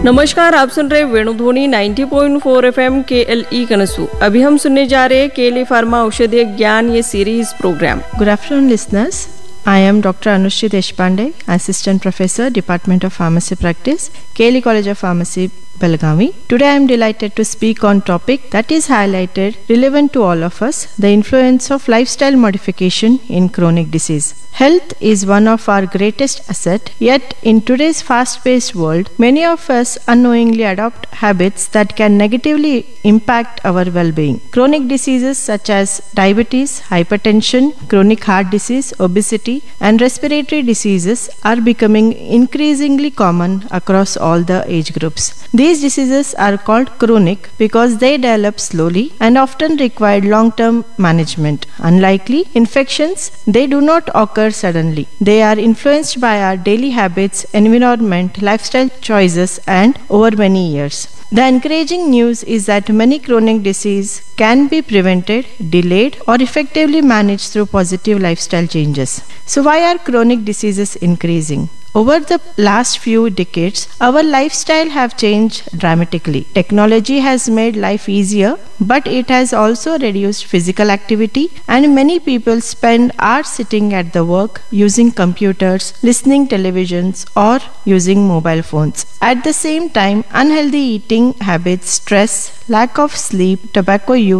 नमस्कार, आप सुन रहे वेणुध्वनि 90.4 FM KLE कनसू। अभी हम सुनने जा रहे हैं केली फार्मा औषधीय ज्ञान ये series program. Good afternoon, listeners. I am Dr. Anushri Deshpande, Assistant Professor, Department of Pharmacy Practice, Kelly College of Pharmacy, Belgavi. Today I am delighted to speak on topic that is highlighted relevant to all of us, the influence of lifestyle modification in chronic disease. Health is one of our greatest asset, yet in today's fast-paced world, many of us unknowingly adopt habits that can negatively impact our well-being. Chronic diseases such as diabetes, hypertension, chronic heart disease, obesity, and respiratory diseases are becoming increasingly common across all the age groups. These diseases are called chronic because they develop slowly and often require long-term management. Unlikely infections, they do not occur suddenly. They are influenced by our daily habits, environment, lifestyle choices, and over many years. The encouraging news is that many chronic diseases can be prevented, delayed, or effectively managed through positive lifestyle changes. So, why are chronic diseases increasing? Over the last few decades, our lifestyle have changed dramatically. Technology has made life easier, but it has also reduced physical activity, and many people spend hours sitting at the work using computers, listening televisions, or using mobile phones. At the same time, unhealthy eating habits, stress, lack of sleep, tobacco use,